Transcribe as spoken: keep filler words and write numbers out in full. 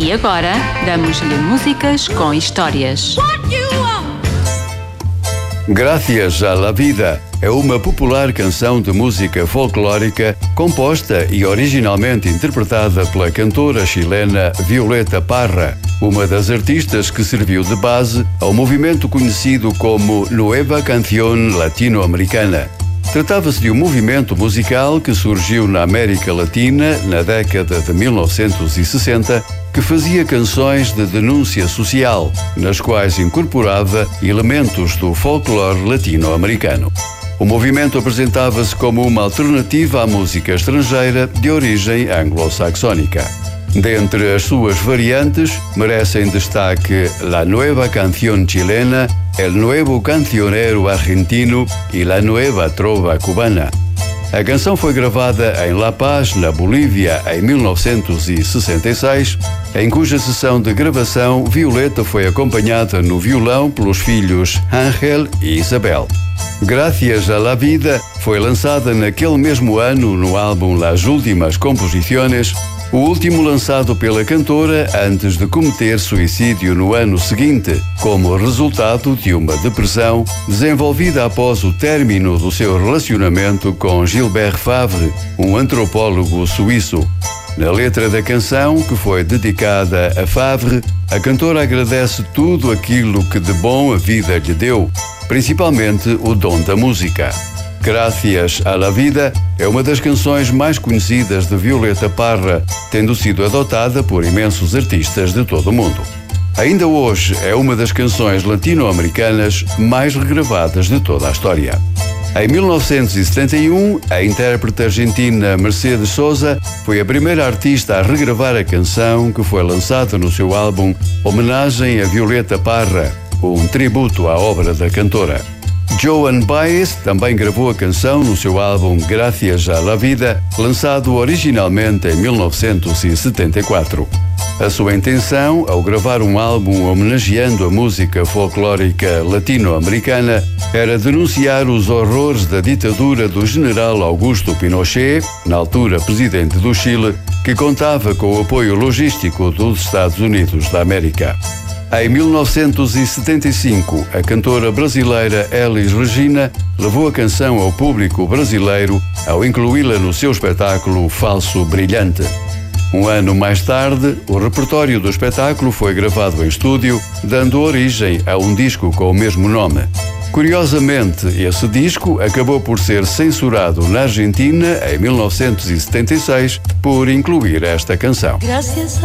E agora, damos-lhe músicas com histórias. Gracias a la Vida é uma popular canção de música folclórica composta e originalmente interpretada pela cantora chilena Violeta Parra, uma das artistas que serviu de base ao movimento conhecido como Nueva Canción Latino-Americana. Tratava-se de um movimento musical que surgiu na América Latina na década de mil novecentos e sessenta, que fazia canções de denúncia social, nas quais incorporava elementos do folclore latino-americano. O movimento apresentava-se como uma alternativa à música estrangeira de origem anglo-saxónica. Dentre as suas variantes, merecem destaque La Nueva Canción Chilena, El Nuevo Cancionero Argentino e La Nueva Trova Cubana. A canção foi gravada em La Paz, na Bolívia, em mil novecentos e sessenta e seis, em cuja sessão de gravação Violeta foi acompanhada no violão pelos filhos Ángel e Isabel. Gracias a la Vida foi lançada naquele mesmo ano no álbum Las Últimas Composiciones, o último lançado pela cantora antes de cometer suicídio no ano seguinte, como resultado de uma depressão desenvolvida após o término do seu relacionamento com Gilbert Favre, um antropólogo suíço. Na letra da canção, que foi dedicada a Favre, a cantora agradece tudo aquilo que de bom a vida lhe deu, principalmente o dom da música. Gracias a la Vida é uma das canções mais conhecidas de Violeta Parra, tendo sido adotada por imensos artistas de todo o mundo. Ainda hoje é uma das canções latino-americanas mais regravadas de toda a história. Em mil novecentos e setenta e um, a intérprete argentina Mercedes Sosa foi a primeira artista a regravar a canção, que foi lançada no seu álbum Homenagem a Violeta Parra, um tributo à obra da cantora. Joan Baez também gravou a canção no seu álbum Gracias a la Vida, lançado originalmente em mil novecentos e setenta e quatro. A sua intenção, ao gravar um álbum homenageando a música folclórica latino-americana, era denunciar os horrores da ditadura do general Augusto Pinochet, na altura presidente do Chile, que contava com o apoio logístico dos Estados Unidos da América. Em mil novecentos e setenta e cinco, a cantora brasileira Elis Regina levou a canção ao público brasileiro ao incluí-la no seu espetáculo Falso Brilhante. Um ano mais tarde, o repertório do espetáculo foi gravado em estúdio, dando origem a um disco com o mesmo nome. Curiosamente, esse disco acabou por ser censurado na Argentina em mil novecentos e setenta e seis por incluir esta canção. Gracias